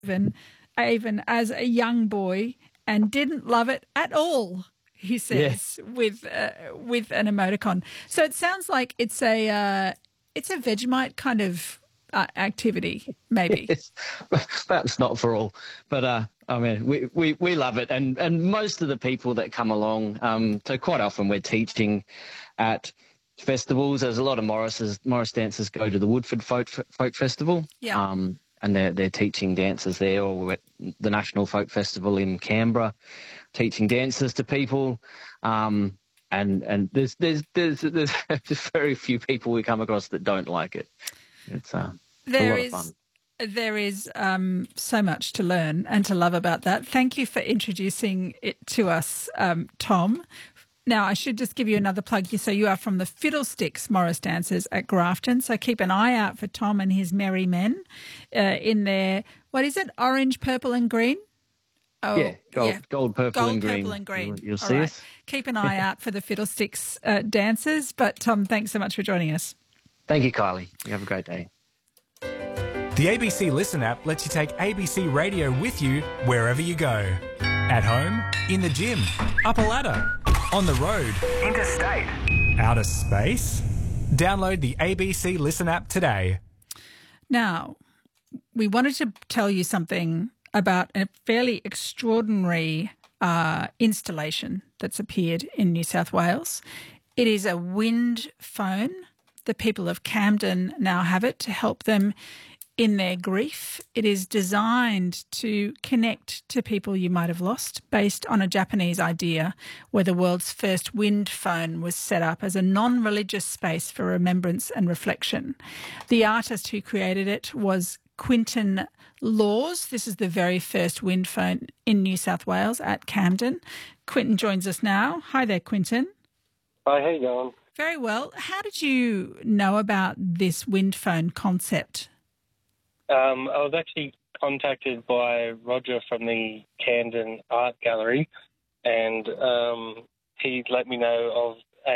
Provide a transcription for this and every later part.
even as a young boy and didn't love it at all, he says, with an emoticon. So it sounds like it's a Vegemite kind of activity, maybe. Yes, perhaps not for all, but I mean, we love it, and most of the people that come along. So quite often we're teaching at festivals. There's a lot of Morris dancers go to the Woodford Folk Festival. Yeah. And they're teaching dancers there, or we're at the National Folk Festival in Canberra, teaching dances to people. And there's just very few people we come across that don't like it. It's a lot of fun. There is so much to learn and to love about that. Thank you for introducing it to us, Tom. Now, I should just give you another plug here. So you are from the Fiddlesticks Morris Dancers at Grafton. So keep an eye out for Tom and his merry men in their, what is it, orange, purple and green? Oh, yeah, gold, purple and green. Purple and green. You'll see us. Keep an eye out for the Fiddlesticks dancers. But Tom, thanks so much for joining us. Thank you, Kylie. You have a great day. The ABC Listen app lets you take ABC Radio with you wherever you go. At home, in the gym, up a ladder, on the road, interstate, outer space. Download the ABC Listen app today. Now, we wanted to tell you something about a fairly extraordinary installation that's appeared in New South Wales. It is a wind phone. The people of Camden now have it to help them in their grief. It is designed to connect to people you might have lost, based on a Japanese idea where the world's first wind phone was set up as a non-religious space for remembrance and reflection. The artist who created it was Quinton Laws. This is the very first wind phone in New South Wales at Camden. Quinton joins us now. Hi there, Quinton. Hi, how you going? Very well. How did you know about this wind phone concept? I was actually contacted by Roger from the Camden Art Gallery, and he let me know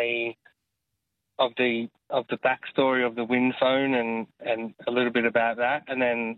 of the backstory of the wind phone and a little bit about that. And then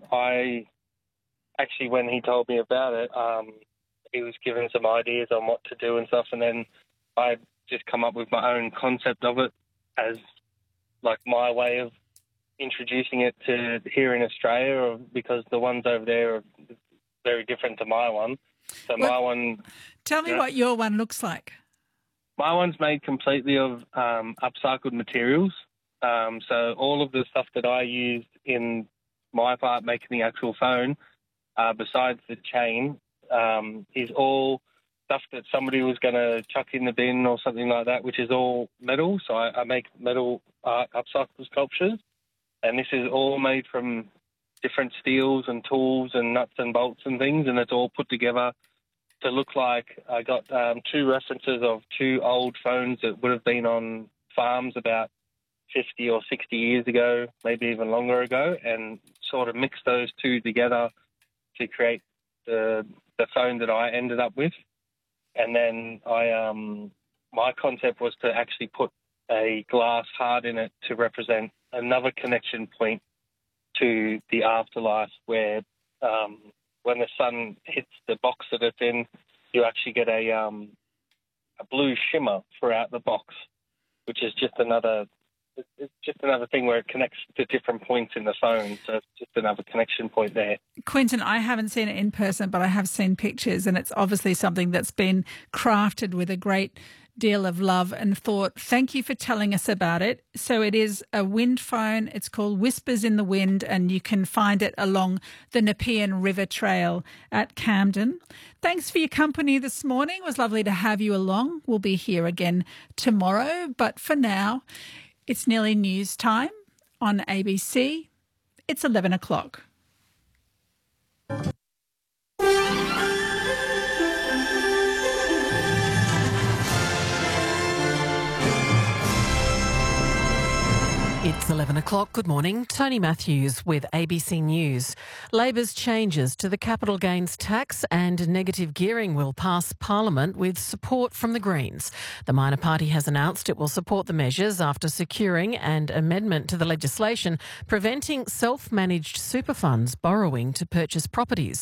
when he told me about it, he was giving some ideas on what to do and stuff, and then I just come up with my own concept of it as like my way of introducing it to here in Australia, because the ones over there are very different to my one. So my one... Tell me what your one looks like. My one's made completely of upcycled materials. So all of the stuff that I used in my part making the actual phone, besides the chain, is all stuff that somebody was going to chuck in the bin or something like that, which is all metal. So I make metal upcycled sculptures. And this is all made from different steels and tools and nuts and bolts and things, and it's all put together to look like I got two references of two old phones that would have been on farms about 50 or 60 years ago, maybe even longer ago, and sort of mixed those two together to create the phone that I ended up with. And then my concept was to actually put a glass heart in it to represent another connection point to the afterlife, where when the sun hits the box that it's in, you actually get a blue shimmer throughout the box, which is just another thing where it connects to different points in the phone. So it's just another connection point there. Quinton, I haven't seen it in person, but I have seen pictures, and it's obviously something that's been crafted with a great deal of love and thought. Thank you for telling us about it. So it is a wind phone. It's called Whispers in the Wind, and you can find it along the Nepean River Trail at Camden. Thanks for your company this morning. It was lovely to have you along. We'll be here again tomorrow, but for now, it's nearly news time on ABC. It's 11 o'clock. It's 11 o'clock. Good morning. Tony Matthews with ABC News. Labor's changes to the capital gains tax and negative gearing will pass Parliament with support from the Greens. The minor party has announced it will support the measures after securing an amendment to the legislation preventing self-managed super funds borrowing to purchase properties.